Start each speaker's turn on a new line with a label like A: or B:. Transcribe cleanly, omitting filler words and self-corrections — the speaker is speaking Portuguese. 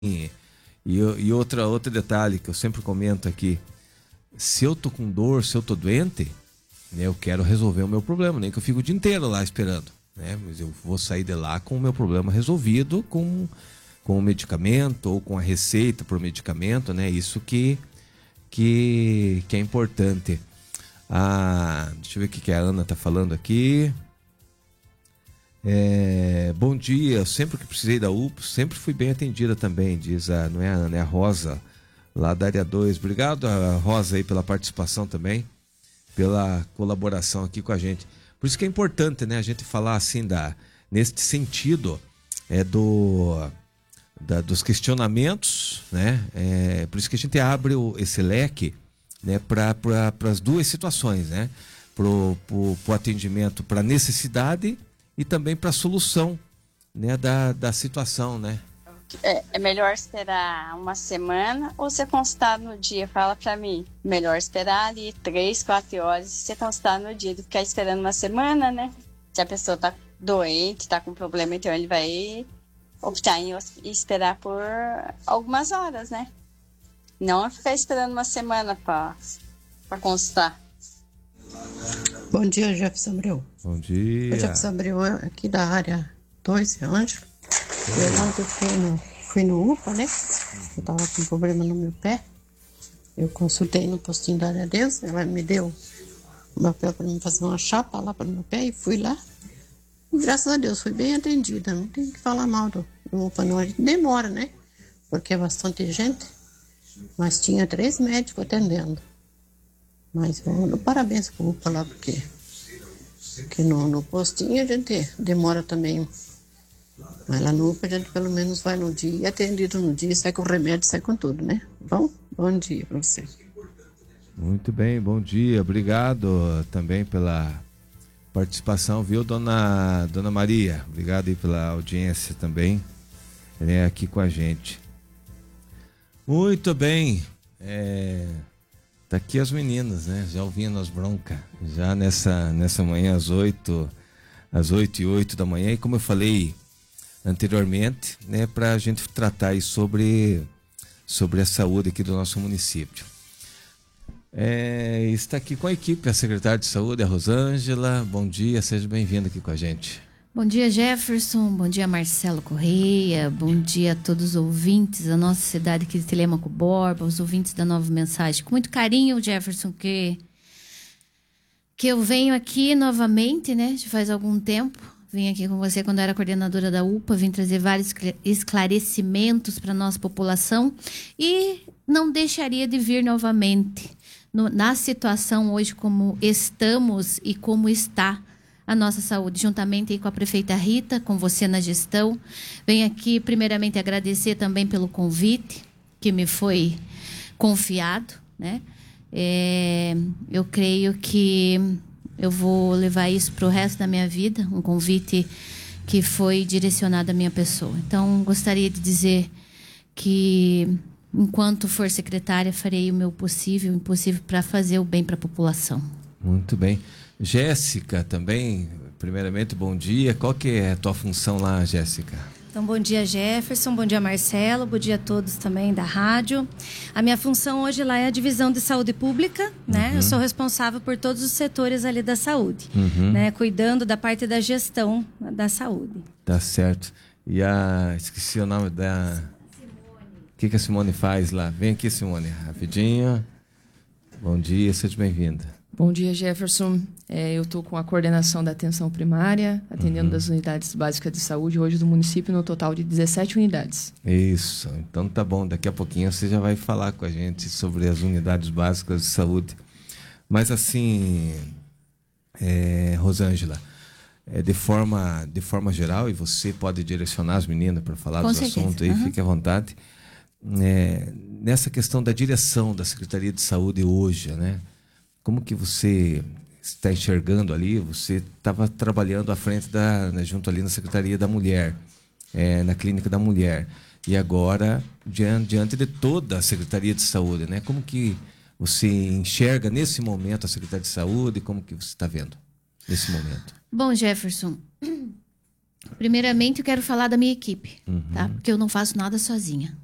A: E outro detalhe que eu sempre comento aqui: se eu tô com dor, se eu tô doente, né, eu quero resolver o meu problema, nem que eu fique o dia inteiro lá esperando, né? Mas eu vou sair de lá com o meu problema resolvido, com o medicamento ou com a receita por medicamento, né? Isso que é importante. Deixa eu ver o que a Ana tá falando aqui. Bom dia, sempre que precisei da UPA, sempre fui bem atendida também, diz não é a Ana, é a Rosa, lá da área 2. Obrigado, a Rosa, aí, pela participação também, pela colaboração aqui com a gente. Por isso que é importante, né, a gente falar assim, nesse sentido, dos questionamentos, né? Por isso que a gente abre esse leque, né, para as duas situações, né? Pro atendimento, para necessidade e também para a solução, né, da situação, né?
B: É melhor esperar uma semana ou ser consultado no dia? Fala pra mim. Melhor esperar ali 3, 4 horas e ser consultado no dia do que ficar esperando uma semana, né? Se a pessoa tá doente, tá com problema, então ele vai optar em esperar por algumas horas, né? Não ficar esperando uma semana pra consultar.
C: Bom dia, Jefferson Abreu.
A: Bom dia.
C: Jefferson Abreu, aqui da área 2, é Ângelo. Eu fui no UPA, né? Eu tava com problema no meu pé. Eu consultei no postinho da área Deus, ela me deu um papel para me fazer uma chapa lá para o meu pé e fui lá. E, graças a Deus, fui bem atendida. Não tem que falar mal do UPA, não. A gente demora, né? Porque é bastante gente. Mas tinha 3 médicos atendendo. Mas eu dou parabéns pro UPA lá, porque no postinho a gente demora também. Mas lá no UPA a gente pelo menos vai no dia, é atendido no dia, sai com remédio, sai com tudo, né? Bom dia para você.
A: Muito bem, bom dia. Obrigado também pela participação, viu, dona Maria? Obrigado aí pela audiência também, né, aqui com a gente. Muito bem. Tá aqui as meninas, né? Já ouvindo as broncas, já nessa manhã às 8h08 da manhã. E como eu falei anteriormente, né, para a gente tratar aí sobre a saúde aqui do nosso município. Está aqui com a equipe, a secretária de saúde, a Rosângela. Bom dia, seja bem-vinda aqui com a gente.
D: Bom dia, Jefferson. Bom dia, Marcelo Correia. Bom dia a todos os ouvintes da nossa cidade aqui de Telêmaco Borba, os ouvintes da Nova Mensagem. Com muito carinho, Jefferson, que eu venho aqui novamente, né? Já faz algum tempo. Vim aqui com você quando eu era coordenadora da UPA, vim trazer vários esclarecimentos para a nossa população e não deixaria de vir novamente na situação hoje como estamos e como está a nossa saúde, juntamente aí com a prefeita Rita, com você na gestão. Venho aqui primeiramente agradecer também pelo convite que me foi confiado, né? Eu creio que eu vou levar isso para o resto da minha vida, um convite que foi direcionado à minha pessoa. Então, gostaria de dizer que, enquanto for secretária, farei o meu possível, o impossível para fazer o bem para a população.
A: Muito bem. Jéssica, também, primeiramente, bom dia. Qual que é a tua função lá, Jéssica?
E: Então, bom dia, Jefferson, bom dia, Marcelo, bom dia a todos também da rádio. A minha função hoje lá é a divisão de saúde pública, né? Eu sou responsável por todos os setores ali da saúde, né? Cuidando da parte da gestão da saúde.
A: Tá certo. E esqueci o nome da... O que a Simone faz lá? Vem aqui, Simone, rapidinho. Bom dia, seja bem-vinda.
F: Bom dia, Jefferson. Eu estou com a coordenação da atenção primária, atendendo das unidades básicas de saúde, hoje do município, no total de 17 unidades.
A: Isso, então tá bom. Daqui a pouquinho você já vai falar com a gente sobre as unidades básicas de saúde. Mas assim, Rosângela, de forma geral, e você pode direcionar as meninas para falar dos assuntos aí, fique à vontade. Nessa questão da direção da Secretaria de Saúde hoje, né? Como que você está enxergando ali? Você estava trabalhando à frente junto ali na Secretaria da Mulher, na Clínica da Mulher. E agora, diante de toda a Secretaria de Saúde, né? Como que você enxerga nesse momento a Secretaria de Saúde? Como que você está vendo nesse momento?
D: Bom, Jefferson, primeiramente eu quero falar da minha equipe, tá? Porque eu não faço nada sozinha.